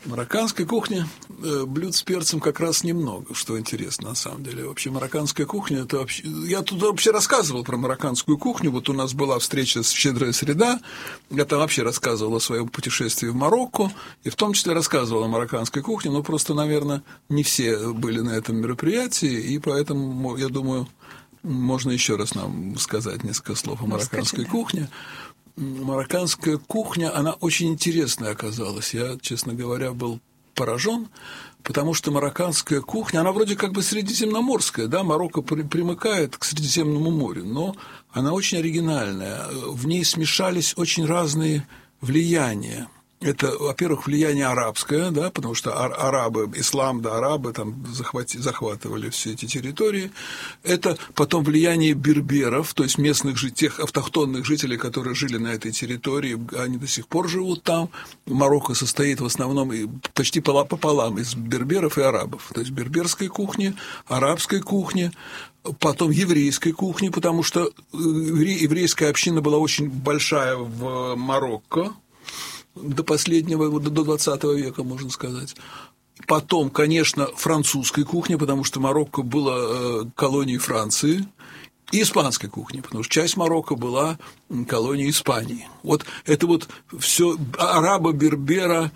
Марокканской кухни блюд с перцем как раз немного, что интересно на самом деле. Вообще марокканская кухня – это вообще… Я тут вообще рассказывал про марокканскую кухню. Вот у нас была встреча с «Щедрая среда». Я там вообще рассказывал о своем путешествии в Марокко, и в том числе рассказывал о марокканской кухне, но просто, наверное, не все были на этом мероприятии, и поэтому, я думаю, можно еще раз нам сказать несколько слов о марокканской кухне. Марокканская кухня, она очень интересная оказалась. Я, честно говоря, был поражен, потому что марокканская кухня, она вроде как бы средиземноморская, да, Марокко примыкает к Средиземному морю, но она очень оригинальная. В ней смешались очень разные влияния. Это, во-первых, влияние арабское, да, потому что арабы, ислам, да, арабы там захватывали все эти территории. Это потом влияние берберов, то есть местных тех автохтонных жителей, которые жили на этой территории, они до сих пор живут там. Марокко состоит в основном почти пополам из берберов и арабов. То есть берберской кухни, арабской кухни, потом еврейской кухни, потому что еврейская община была очень большая в Марокко, до последнего, до 20 века, можно сказать. Потом, конечно, французской кухни, потому что Марокко было колонией Франции, и испанской кухни, потому что часть Марокко была колонией Испании. Вот это вот все арабо-бербера,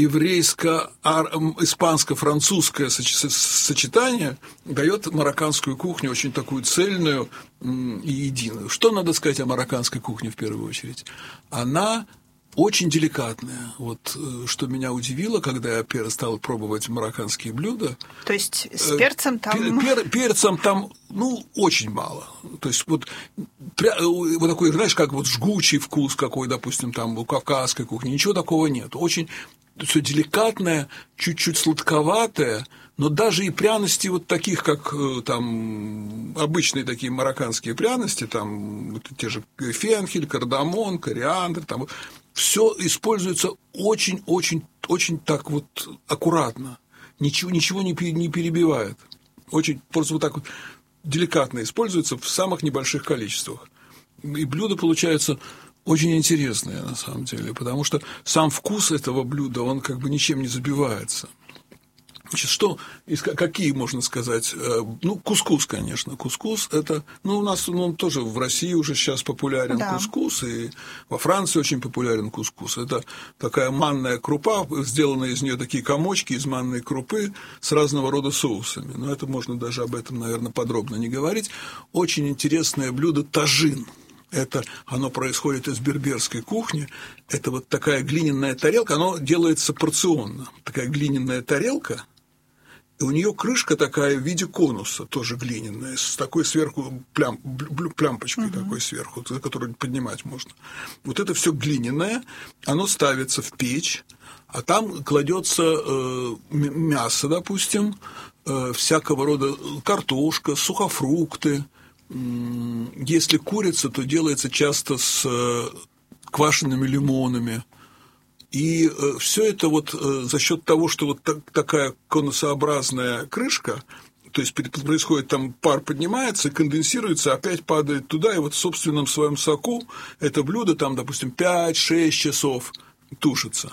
еврейско-испанско-французское сочетание дает марокканскую кухню очень такую цельную и единую. Что надо сказать о марокканской кухне в первую очередь? Она очень деликатная. Вот что меня удивило, когда я стал пробовать марокканские блюда. То есть с перцем там… Перцем там, очень мало. То есть вот такой, знаешь, как вот жгучий вкус какой, допустим, там у кавказской кухни, ничего такого нет. Очень все деликатное, чуть-чуть сладковатое, но даже и пряности вот таких, как там обычные такие марокканские пряности, там вот те же фенхель, кардамон, кориандр, там все используется очень так вот аккуратно, ничего не перебивает, очень просто вот так вот деликатно используется в самых небольших количествах. И блюда получаются очень интересные на самом деле, потому что сам вкус этого блюда, он как бы ничем не забивается. Значит, какие можно сказать? Кускус, конечно. Кускус – это… у нас тоже в России уже сейчас популярен кускус, и во Франции очень популярен кускус. Это такая манная крупа, сделанные из нее такие комочки из манной крупы с разного рода соусами. Но это можно даже об этом, наверное, подробно не говорить. Очень интересное блюдо – тажин. Оно происходит из берберской кухни. Это вот такая глиняная тарелка, оно делается порционно. Такая глиняная тарелка, и у нее крышка такая в виде конуса, тоже глиняная, с такой сверху плямпочкой такой сверху, за которую поднимать можно. Вот это все глиняное, оно ставится в печь, а там кладется мясо, допустим, всякого рода картошка, сухофрукты. Если курица, то делается часто с квашенными лимонами. И все это вот за счет того, что вот такая конусообразная крышка, то есть происходит там пар поднимается, конденсируется, опять падает туда, и вот в собственном своем соку это блюдо там, допустим, 5-6 часов тушится.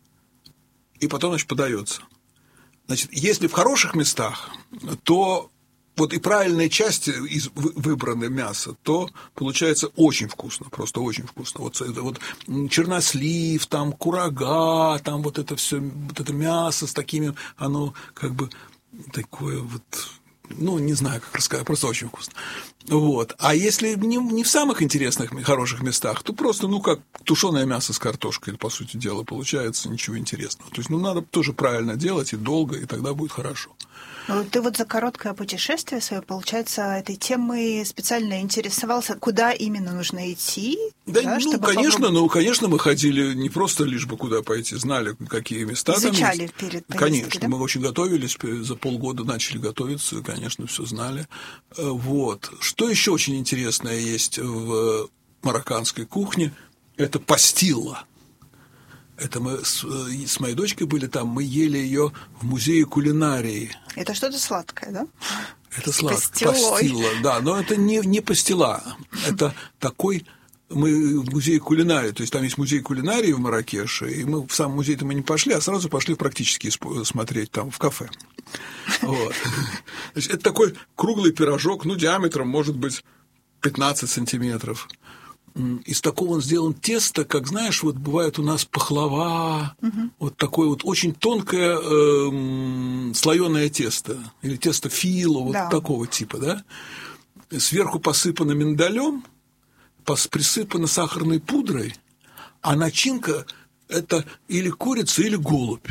И потом, значит, подается. Значит, если в хороших местах, то вот и правильные части из выбранного мяса, то получается очень вкусно, просто очень вкусно. Вот чернослив, там курага, там вот это все, вот это мясо с такими, оно как бы такое вот, не знаю, как рассказать, просто очень вкусно. Вот. А если не в самых интересных, хороших местах, то просто, как тушеное мясо с картошкой, по сути дела, получается ничего интересного. То есть, надо тоже правильно делать и долго, и тогда будет хорошо. Ты вот за короткое путешествие свое, получается, этой темой специально интересовался, куда именно нужно идти? Чтобы конечно, мы ходили не просто лишь бы куда пойти, знали, какие места там есть. Изучали перед поездкой, конечно, да? Мы очень готовились, за полгода начали готовиться, конечно, все знали. Вот. Что еще очень интересное есть в марокканской кухне, это пастилла. Это мы с моей дочкой были там, мы ели ее в музее кулинарии. Это что-то сладкое, да? Это сладкое. Пастилла, да, но это не пастила. Это такой мы в музее кулинарии, то есть там есть музей кулинарии в Марракеше, и мы в сам музей-то мы не пошли, а сразу пошли практически смотреть там в кафе. Вот. Значит, это такой круглый пирожок, диаметром может быть 15 сантиметров. Из такого он сделан тесто, как, знаешь, вот бывает у нас пахлава, вот такое вот очень тонкое слоеное тесто, или тесто фило, вот такого типа, да? Сверху посыпано миндалем, присыпано сахарной пудрой, а начинка – это или курица, или голубь.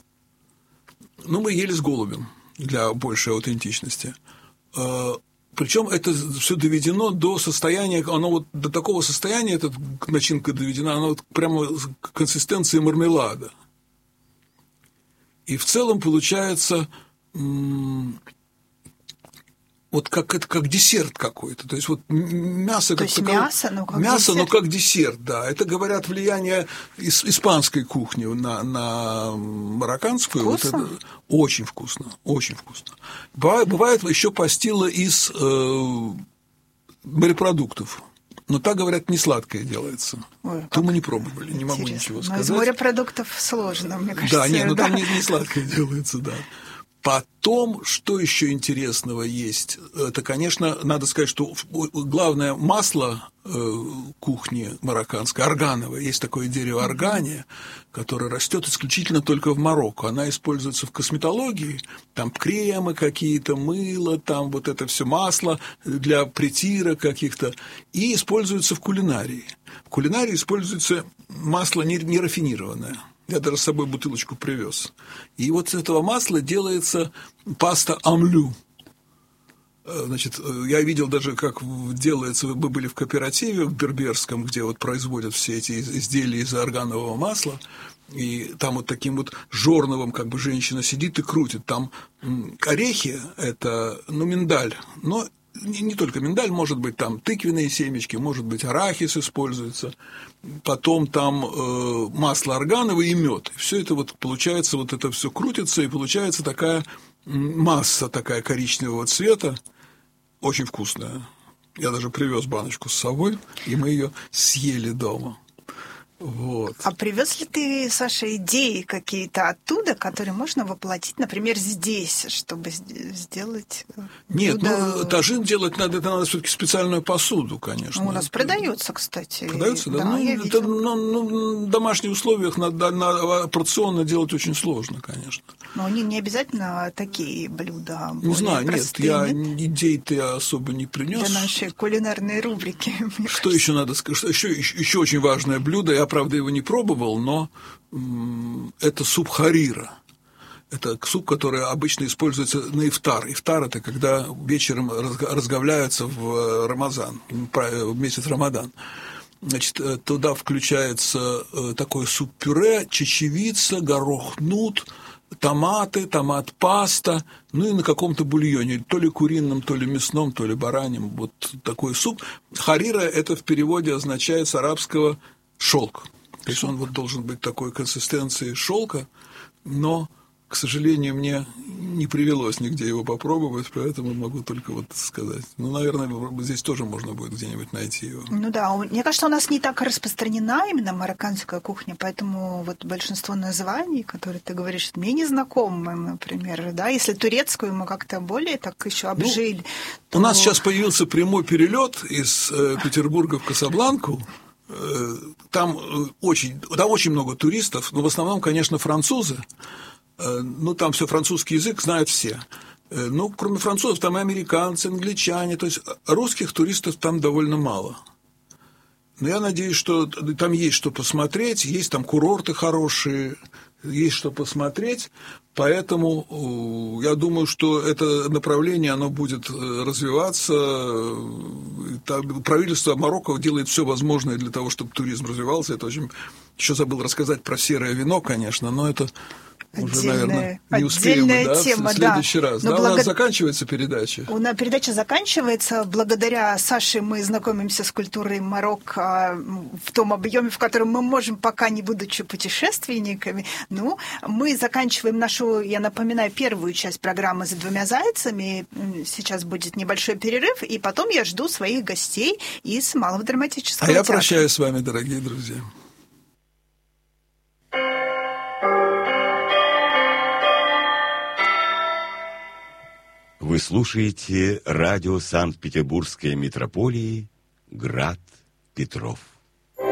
Мы ели с голубем для большей аутентичности. Причем это все доведено до состояния, оно вот до такого состояния, эта начинка доведена, она вот прямо к консистенции мармелада. И в целом получается вот как десерт какой-то. То есть вот мясо как мясо, но как десерт, да. Это, говорят, влияние испанской кухни на марокканскую. Вкусно? Вот это очень вкусно, очень вкусно. Бывает еще пастила из морепродуктов. Но так, говорят, не сладкое делается. То мы не пробовали, не могу ничего сказать. Но из морепродуктов сложно, мне кажется. Да, там не сладкое делается, да. Потом, что еще интересного есть? Это, конечно, надо сказать, что главное масло кухни марокканской, органовое, есть такое дерево органия, которое растет исключительно только в Марокко. Она используется в косметологии, там кремы какие-то, мыло, там вот это все масло для притира каких-то, и используется в кулинарии. В кулинарии используется масло не рафинированное. Я даже с собой бутылочку привез. И вот с этого масла делается паста амлю. Значит, я видел даже, как делается, мы были в кооперативе в Берберском, где вот производят все эти изделия из органового масла, и там вот таким вот жорновым как бы женщина сидит и крутит. Там орехи – это, миндаль, но не только миндаль, может быть, там тыквенные семечки, может быть, арахис используется, потом там масло органовое и мед. Все это вот получается, вот это все крутится, и получается такая масса такая коричневого цвета, очень вкусная. Я даже привез баночку с собой, и мы ее съели дома. Вот. А привез ли ты, Саша, идеи какие-то оттуда, которые можно воплотить, например, здесь, чтобы сделать Нет, блюдо... тажин делать надо все-таки специальную посуду, конечно. У нас продается, кстати. Продается, да? Я это, в домашних условиях порционно делать очень сложно, конечно. Но они не обязательно такие блюда. Не знаю, простые, идей-то я особо не принес. Для нашей кулинарной рубрики. Что еще надо сказать? Еще очень важное блюдо. Я, правда, его не пробовал, но это суп харира. Это суп, который обычно используется на ифтар. Ифтар – это когда вечером разговляются в Рамазан, в месяц Рамадан. Значит, туда включается такой суп-пюре, чечевица, горох нут, томаты, томат-паста, и на каком-то бульоне, то ли курином, то ли мясном, то ли бараньем. Вот такой суп. Харира – это в переводе означает с арабского «шелк». То есть он вот должен быть такой консистенции шелка, но, к сожалению, мне не привелось нигде его попробовать, поэтому могу только вот сказать. Наверное, здесь тоже можно будет где-нибудь найти его. Мне кажется, у нас не так распространена именно марокканская кухня, поэтому вот большинство названий, которые ты говоришь, мне не знакомы, например, да, если турецкую мы как-то более так еще обжили. У нас сейчас появился прямой перелет из Петербурга в Касабланку. Там очень много туристов, но в основном, конечно, французы. Там все французский язык знают все. Кроме французов, там и американцы, англичане. То есть русских туристов там довольно мало. Но я надеюсь, что там есть что посмотреть, есть там курорты хорошие, есть что посмотреть. Поэтому я думаю, что это направление, оно будет развиваться. Правительство Марокко делает все возможное для того, чтобы туризм развивался. Это очень... Еще забыл рассказать про серое вино, конечно, но это Уже, наверное, не успеем, тема, в следующий раз. Но у нас заканчивается передача. У нас передача заканчивается. Благодаря Саше мы знакомимся с культурой Марокко в том объеме, в котором мы можем, пока не будучи путешественниками. Ну, мы заканчиваем нашу, я напоминаю, первую часть программы «За двумя зайцами». Сейчас будет небольшой перерыв, и потом я жду своих гостей из Малого драматического театра. А я прощаюсь с вами, дорогие друзья. Вы слушаете радио Санкт-Петербургской митрополии «Град Петров».